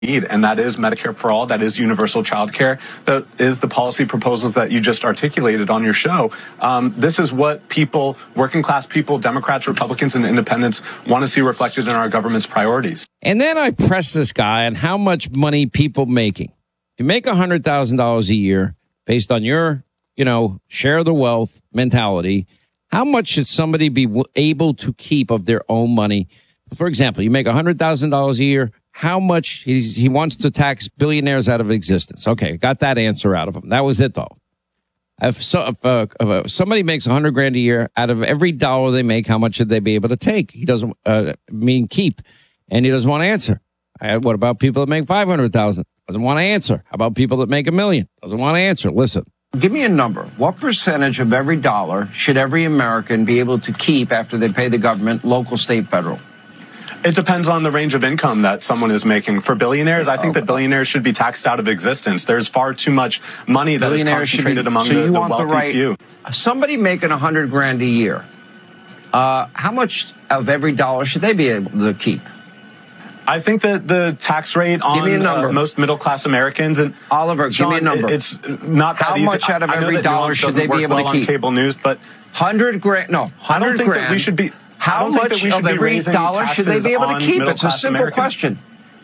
need, and that is Medicare for all, that is universal child care, that is the policy proposals that you just articulated on your show. This is what people, working class people, Democrats, Republicans, and independents want to see reflected in our government's priorities. And then I press this guy on how much money people making. If you make $100,000 a year based on your, share of the wealth mentality, how much should somebody be able to keep of their own money? For example, you make $100,000 a year. How much he wants to tax billionaires out of existence. Okay, got that answer out of him. That was it, though. If somebody makes $100,000 a year, out of every dollar they make, how much should they be able to take? He doesn't mean keep, and he doesn't want to answer. What about people that make $500,000? Doesn't want to answer. How about people that make $1 million? Doesn't want to answer. Listen. Give me a number. What percentage of every dollar should every American be able to keep after they pay the government, local, state, federal? It depends on the range of income that someone is making. For billionaires, I think that billionaires should be taxed out of existence. There's far too much money that is concentrated among the wealthy few. Somebody making $100,000 a year, how much of every dollar should they be able to keep? I think that the tax rate on most middle-class Americans and Oliver, Sean, give me a number. It's not that easy. How much out of every dollar should they be able to keep? On cable news, but $100,000. No, $100,000. I don't think that we should be. How much of every dollar should they be able to keep? It's a simple question.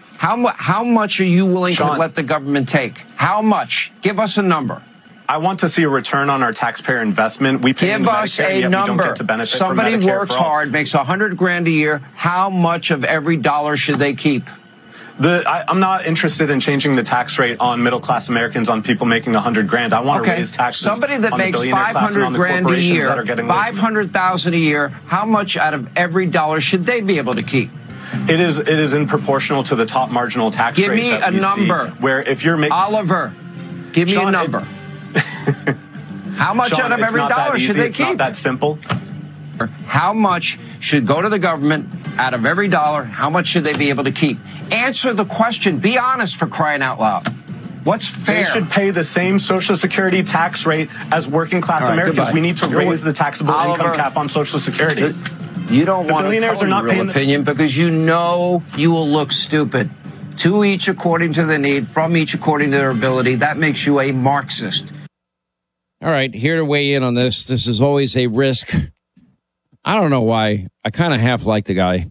How much are you willing to let the government take? How much? Give us a number. I want to see a return on our taxpayer investment. We pay Give us a number. Somebody works hard, makes $100,000 a year. How much of every dollar should they keep? I'm not interested in changing the tax rate on middle-class Americans, on people making $100,000. I want to raise taxes. Somebody that makes $500,000 a year, $500,000 a year, how much out of every dollar should they be able to keep? It is in proportional to the top marginal tax rate. Give me a number. Where if you're making Oliver, give me a number. How much out of every dollar should they keep? It's not that simple. How much should go to the government out of every dollar? How much should they be able to keep? Answer the question. Be honest, for crying out loud. What's fair? They should pay the same Social Security tax rate as working class Americans. Goodbye. We need to raise the taxable income cap on Social Security. You don't want to tell your real opinion because you know you will look stupid. To each according to their need, from each according to their ability. That makes you a Marxist. All right, here to weigh in on this. This is always a risk. I don't know why. I kind of half like the guy.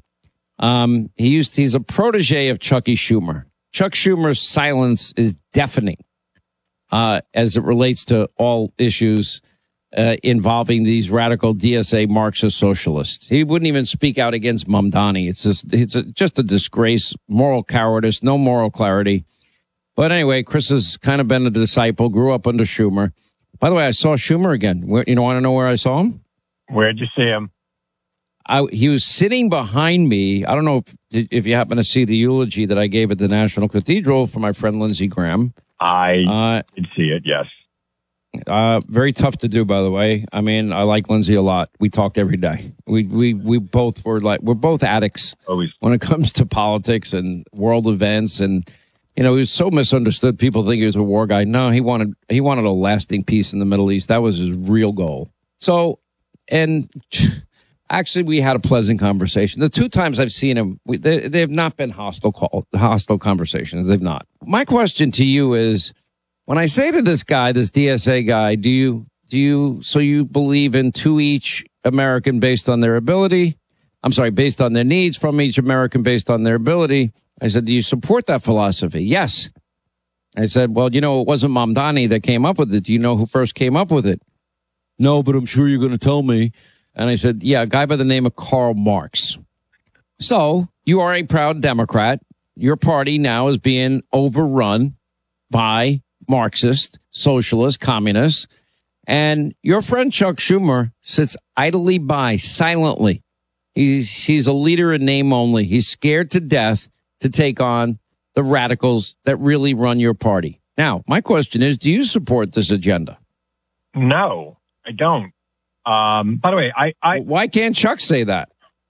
He's a protege of Chucky Schumer. Chuck Schumer's silence is deafening as it relates to all issues involving these radical DSA Marxist socialists. He wouldn't even speak out against Mamdani. It's just a disgrace, moral cowardice, no moral clarity. But anyway, Chris has kind of been a disciple, grew up under Schumer. By the way, I saw Schumer again. Want to know where I saw him? Where'd you see him? He was sitting behind me. I don't know if you happen to see the eulogy that I gave at the National Cathedral for my friend Lindsey Graham. I did see it, yes. Very tough to do, by the way. I mean, I like Lindsey a lot. We talked every day. We both we're both addicts always when it comes to politics and world events. And he was so misunderstood. People think he was a war guy. No, he wanted a lasting peace in the Middle East. That was his real goal. So, and actually, we had a pleasant conversation. The two times I've seen him, they have not been hostile conversations. They've not. My question to you is, when I say to this guy, this DSA guy, do you believe in to each American based on their ability? I'm sorry, based on their needs, from each American based on their ability. I said, do you support that philosophy? Yes. I said, well, it wasn't Mamdani that came up with it. Do you know who first came up with it? No, but I'm sure you're going to tell me. And I said, yeah, a guy by the name of Karl Marx. So you are a proud Democrat. Your party now is being overrun by Marxist, socialist, communists. And your friend Chuck Schumer sits idly by, silently. He's a leader in name only. He's scared to death to take on the radicals that really run your party. Now, my question is, do you support this agenda? No, I don't. By the way, why can't Chuck say that?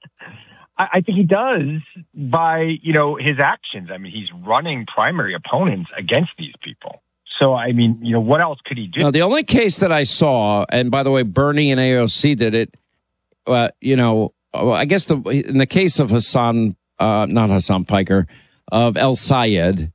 I think he does by, his actions. I mean, he's running primary opponents against these people. So, I mean, what else could he do? No, the only case that I saw, and by the way, Bernie and AOC did it, I guess in the case of not Hassan Piker, of El Sayed